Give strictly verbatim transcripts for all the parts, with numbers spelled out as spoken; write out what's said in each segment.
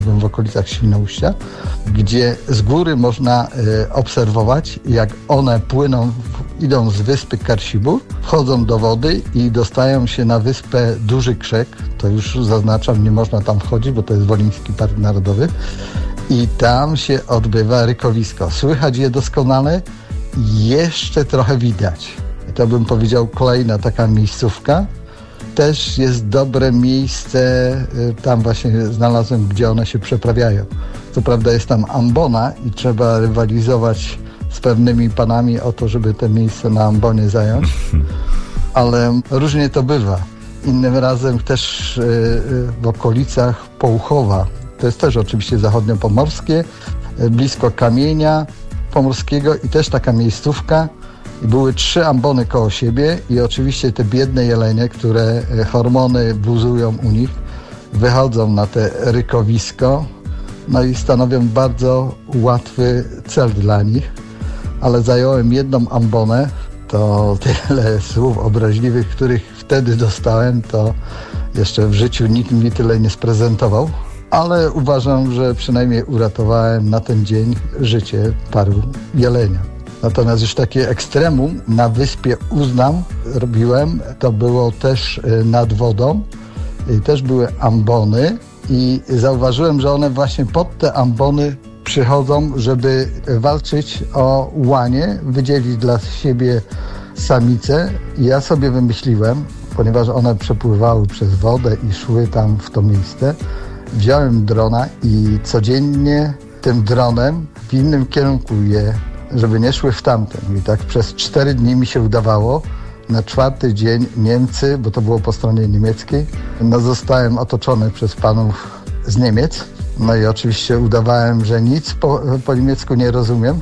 w okolicach Świnoujścia, gdzie z góry można y, obserwować, jak one płyną, w, idą z wyspy Karsibur, wchodzą do wody i dostają się na wyspę Duży Krzek. To już zaznaczam, nie można tam wchodzić, bo to jest Woliński Park Narodowy. I tam się odbywa rykowisko. Słychać je doskonale, jeszcze trochę widać. To bym powiedział kolejna taka miejscówka. Też jest dobre miejsce, tam właśnie znalazłem, gdzie one się przeprawiają. Co prawda jest tam ambona i trzeba rywalizować z pewnymi panami o to, żeby te miejsce na ambonie zająć, ale różnie to bywa. Innym razem też w okolicach Połuchowa, to jest też oczywiście zachodniopomorskie, blisko Kamienia Pomorskiego i też taka miejscówka. I były trzy ambony koło siebie i oczywiście te biedne jelenie, które hormony buzują u nich, wychodzą na te rykowisko, no i stanowią bardzo łatwy cel dla nich. Ale zająłem jedną ambonę, to tyle słów obraźliwych, których wtedy dostałem, to jeszcze w życiu nikt mi tyle nie sprezentował. Ale uważam, że przynajmniej uratowałem na ten dzień życie paru jelenia. Natomiast już takie ekstremum na wyspie Uznam robiłem, to było też nad wodą i też były ambony i zauważyłem, że one właśnie pod te ambony przychodzą, żeby walczyć o łanie, wydzielić dla siebie samicę. I ja sobie wymyśliłem, ponieważ one przepływały przez wodę i szły tam w to miejsce, wziąłem drona i codziennie tym dronem w innym kierunku je, żeby nie szły w tamtym. I tak przez cztery dni mi się udawało. Na czwarty dzień Niemcy, bo to było po stronie niemieckiej, no zostałem otoczony przez panów z Niemiec. No i oczywiście udawałem, że nic po, po niemiecku nie rozumiem.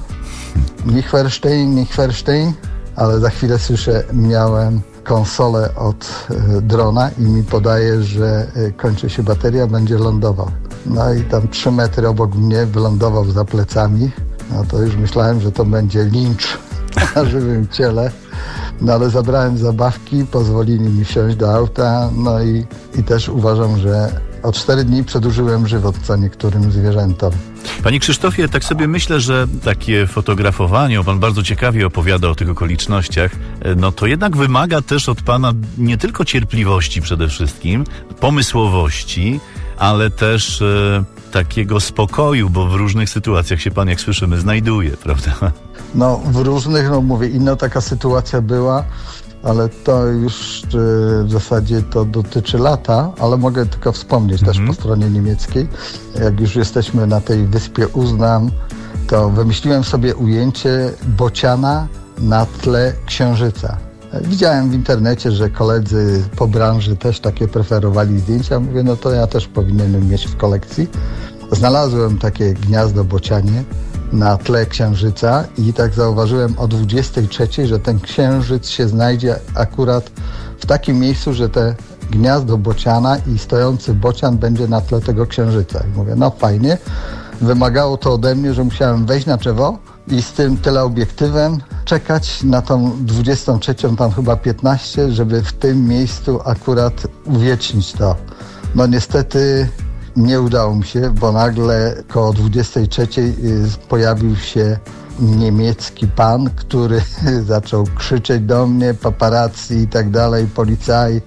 Nicht verstehen, nicht verstehen, ale za chwilę słyszę, miałem konsolę od y, drona i mi podaje, że y, kończy się bateria, będzie lądował. No i tam trzy metry obok mnie wylądował za plecami. No to już myślałem, że to będzie lincz na żywym ciele. No ale zabrałem zabawki, pozwolili mi wsiąść do auta, no i, i też uważam, że o cztery dni przedłużyłem żywot co niektórym zwierzętom. Panie Krzysztofie, tak sobie myślę, że takie fotografowanie, pan bardzo ciekawie opowiada o tych okolicznościach, no to jednak wymaga też od pana nie tylko cierpliwości przede wszystkim, pomysłowości, ale też e, takiego spokoju, bo w różnych sytuacjach się pan, jak słyszymy, znajduje, prawda? No w różnych, no mówię, inna taka sytuacja była, ale to już e, w zasadzie to dotyczy lata, ale mogę tylko wspomnieć mhm. też po stronie niemieckiej. Jak już jesteśmy na tej wyspie Uznam, to wymyśliłem sobie ujęcie bociana na tle księżyca. Widziałem w internecie, że koledzy po branży też takie preferowali zdjęcia. Mówię, no to ja też powinienem mieć w kolekcji. Znalazłem takie gniazdo bocianie na tle księżyca i tak zauważyłem o dwudziestej trzeciej, że ten księżyc się znajdzie akurat w takim miejscu, że te gniazdo bociana i stojący bocian będzie na tle tego księżyca. I mówię, no fajnie. Wymagało to ode mnie, że musiałem wejść na drzewo i z tym teleobiektywem czekać na tą dwudziestą trzecią, tam chyba piętnaście, żeby w tym miejscu akurat uwiecznić to. No niestety nie udało mi się, bo nagle koło dwudziestej trzeciej pojawił się niemiecki pan, który zaczął krzyczeć do mnie, paparazzi i tak dalej, policaj.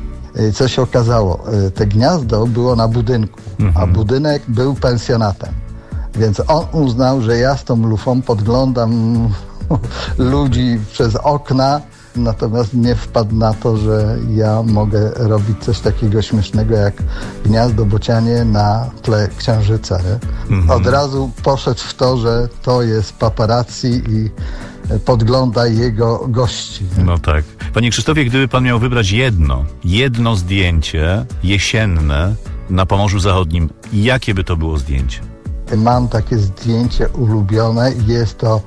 Co się okazało? Te gniazdo było na budynku, mhm. a budynek był pensjonatem. Więc on uznał, że ja z tą lufą podglądam ludzi przez okna, natomiast nie wpadł na to, że ja mogę robić coś takiego śmiesznego jak gniazdo bocianie na tle księżyca. Mhm. Od razu poszedł w to, że to jest paparazzi i podgląda jego gości. Nie? No tak. Panie Krzysztofie, gdyby pan miał wybrać jedno, jedno zdjęcie jesienne na Pomorzu Zachodnim, jakie by to było zdjęcie? Mam takie zdjęcie ulubione. Jest to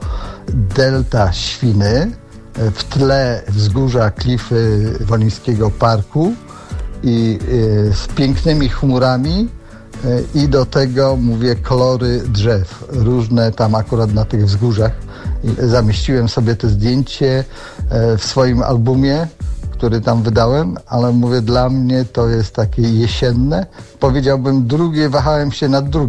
Delta Świny. W tle wzgórza klify Wolińskiego Parku i y, z pięknymi chmurami y, i do tego, mówię, kolory drzew. Różne tam akurat na tych wzgórzach. I zamieściłem sobie to zdjęcie y, w swoim albumie, który tam wydałem, ale mówię, dla mnie to jest takie jesienne. Powiedziałbym drugie, wahałem się nad drugim.